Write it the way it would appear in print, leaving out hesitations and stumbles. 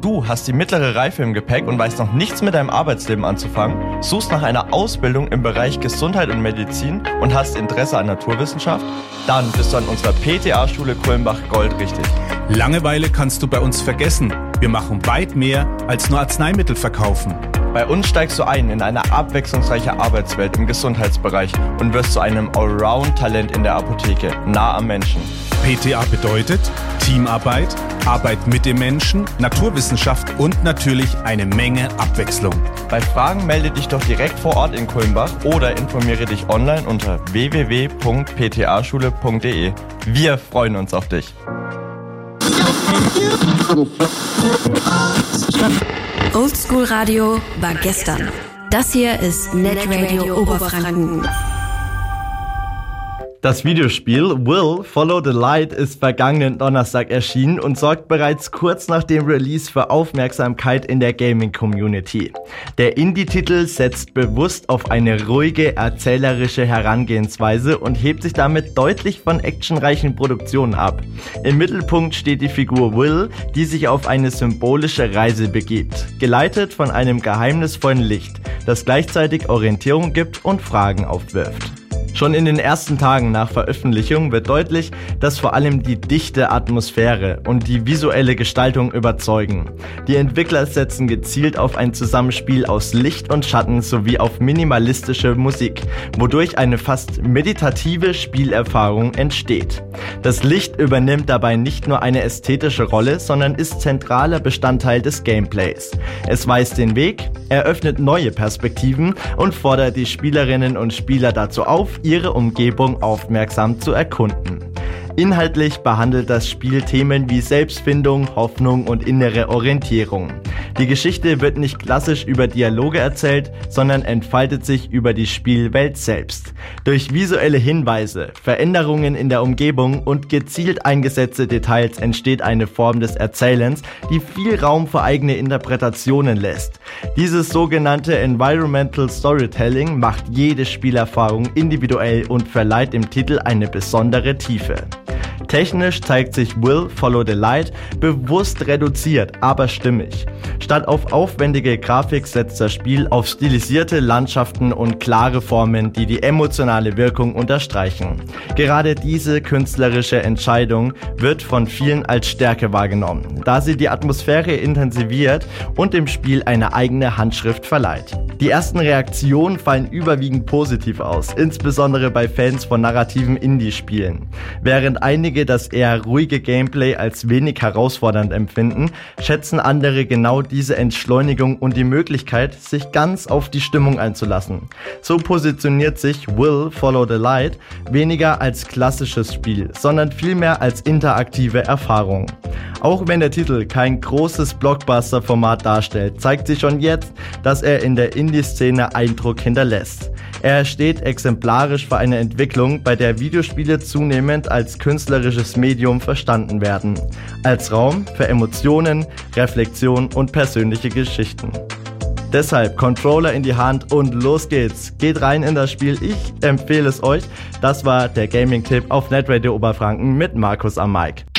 du hast die mittlere Reife im Gepäck und weißt noch nichts mit deinem Arbeitsleben anzufangen, suchst nach einer Ausbildung im Bereich Gesundheit und Medizin und hast Interesse an Naturwissenschaft? Dann bist du an unserer PTA-Schule Kulmbach Gold richtig. Langeweile kannst du bei uns vergessen. Wir machen weit mehr als nur Arzneimittel verkaufen. Bei uns steigst du ein in eine abwechslungsreiche Arbeitswelt im Gesundheitsbereich und wirst zu einem Allround-Talent in der Apotheke, nah am Menschen. PTA bedeutet Teamarbeit, Arbeit mit dem Menschen, Naturwissenschaft und natürlich eine Menge Abwechslung. Bei Fragen melde dich doch direkt vor Ort in Kulmbach oder informiere dich online unter www.ptaschule.de. Wir freuen uns auf dich. Oldschool Radio war gestern. Das hier ist Netradio Oberfranken. Das Videospiel Will Follow the Light ist vergangenen Donnerstag erschienen und sorgt bereits kurz nach dem Release für Aufmerksamkeit in der Gaming-Community. Der Indie-Titel setzt bewusst auf eine ruhige, erzählerische Herangehensweise und hebt sich damit deutlich von actionreichen Produktionen ab. Im Mittelpunkt steht die Figur Will, die sich auf eine symbolische Reise begibt, geleitet von einem geheimnisvollen Licht, das gleichzeitig Orientierung gibt und Fragen aufwirft. Schon in den ersten Tagen nach Veröffentlichung wird deutlich, dass vor allem die dichte Atmosphäre und die visuelle Gestaltung überzeugen. Die Entwickler setzen gezielt auf ein Zusammenspiel aus Licht und Schatten sowie auf minimalistische Musik, wodurch eine fast meditative Spielerfahrung entsteht. Das Licht übernimmt dabei nicht nur eine ästhetische Rolle, sondern ist zentraler Bestandteil des Gameplays. Es weist den Weg, eröffnet neue Perspektiven und fordert die Spielerinnen und Spieler dazu auf, ihre Umgebung aufmerksam zu erkunden. Inhaltlich behandelt das Spiel Themen wie Selbstfindung, Hoffnung und innere Orientierung. Die Geschichte wird nicht klassisch über Dialoge erzählt, sondern entfaltet sich über die Spielwelt selbst. Durch visuelle Hinweise, Veränderungen in der Umgebung und gezielt eingesetzte Details entsteht eine Form des Erzählens, die viel Raum für eigene Interpretationen lässt. Dieses sogenannte Environmental Storytelling macht jede Spielerfahrung individuell und verleiht dem Titel eine besondere Tiefe. Technisch zeigt sich Will Follow the Light bewusst reduziert, aber stimmig. Statt auf aufwendige Grafik setzt das Spiel auf stilisierte Landschaften und klare Formen, die die emotionale Wirkung unterstreichen. Gerade diese künstlerische Entscheidung wird von vielen als Stärke wahrgenommen, da sie die Atmosphäre intensiviert und dem Spiel eine eigene Handschrift verleiht. Die ersten Reaktionen fallen überwiegend positiv aus, insbesondere bei Fans von narrativen Indie-Spielen. Während einige das eher ruhige Gameplay als wenig herausfordernd empfinden, schätzen andere genau diese Entschleunigung und die Möglichkeit, sich ganz auf die Stimmung einzulassen. So positioniert sich Will Follow the Light weniger als klassisches Spiel, sondern vielmehr als interaktive Erfahrung. Auch wenn der Titel kein großes Blockbuster-Format darstellt, zeigt sich schon jetzt, dass er in der Indie-Szene Eindruck hinterlässt. Er steht exemplarisch für eine Entwicklung, bei der Videospiele zunehmend als künstlerisches Medium verstanden werden. Als Raum für Emotionen, Reflexion und persönliche Geschichten. Deshalb Controller in die Hand und los geht's. Geht rein in das Spiel, ich empfehle es euch. Das war der Gaming-Tipp auf Netradio Oberfranken mit Markus am Mic.